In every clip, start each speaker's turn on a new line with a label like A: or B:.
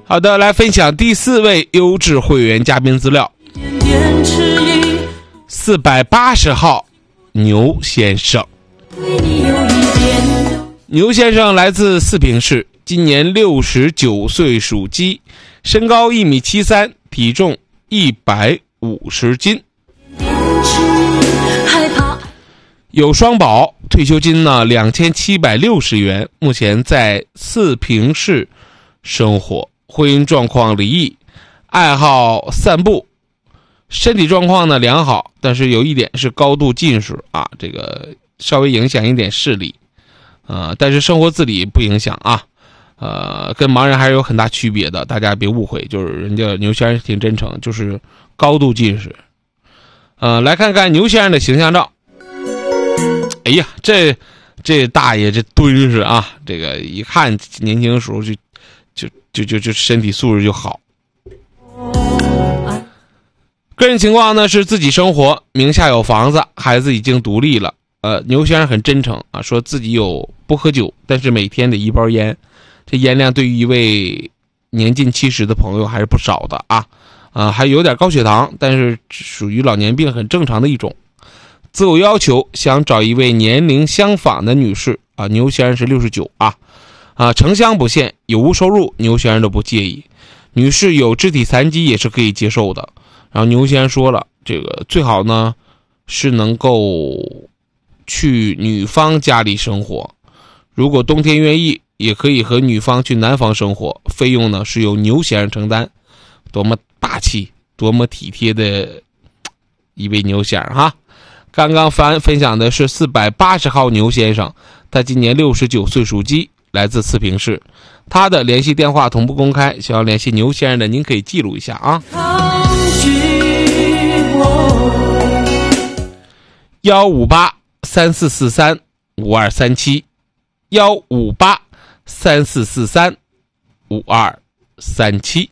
A: 好的，来分享第4位优质会员嘉宾资料。480号牛先生。牛先生来自四平市，今年69岁，属鸡，身高1.73米，体重150斤，有双保，退休金呢2760元，目前在四平市生活，婚姻状况离异，爱好散步，身体状况呢良好，但是有一点是高度近视啊，这个稍微影响一点视力，但是生活自理不影响啊，跟盲人还是有很大区别的，大家别误会，就是人家牛先生挺真诚，就是高度近视。来看看牛先生的形象照。哎呀，这大爷这敦实啊，这个一看年轻的时候就身体素质就好。个人情况呢是自己生活，名下有房子，孩子已经独立了。牛先生很真诚啊，说自己不喝酒，但是每天得1包烟，这烟量对于一位年近70的朋友还是不少的啊。还有点高血糖，但是属于老年病，很正常的一种。自我要求想找一位年龄相仿的女士啊，牛先生是69啊，城乡不限，有无收入牛先生都不介意，女士有肢体残疾也是可以接受的。然后牛先生说了，这个最好呢是能够去女方家里生活，如果冬天愿意也可以和女方去男方生活，费用呢是由牛先生承担。多么大气多么体贴的一位牛先生哈。刚刚分享的是480号牛先生，他今年69岁，属鸡，来自四平市，他的联系电话同步公开，想要联系牛先生的您可以记录一下啊。15834435237 15834435237。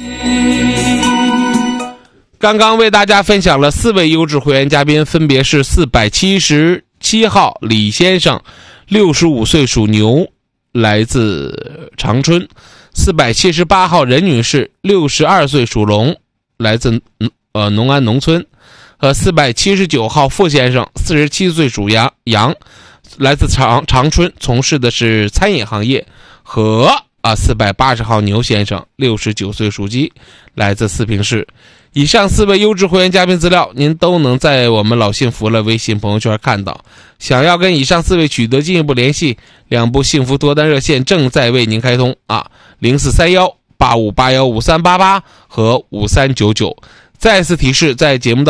A: 刚刚为大家分享了4位优质会员嘉宾，分别是477号李先生，65岁，属牛，来自长春；478号任女士，62岁，属龙，来自农安农村；和479号傅先生，47岁，属羊，来自长春，从事的是餐饮行业；和480号牛先生，69岁，属鸡，来自四平市。以上4位优质会员嘉宾资料您都能在我们老幸福了微信朋友圈看到。想要跟以上4位取得进一步联系，2部幸福多单热线正在为您开通043185815388和5399。再次提示，在节目当中